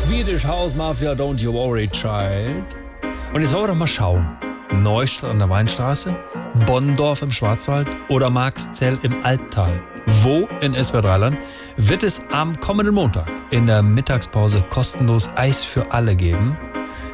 Swedish House Mafia, Don't You Worry Child. Und jetzt wollen wir doch mal schauen. Neustadt an der Weinstraße, Bonndorf im Schwarzwald oder Marxzell im Albtal. Wo in SWR3 wird es am kommenden Montag in der Mittagspause kostenlos Eis für alle geben?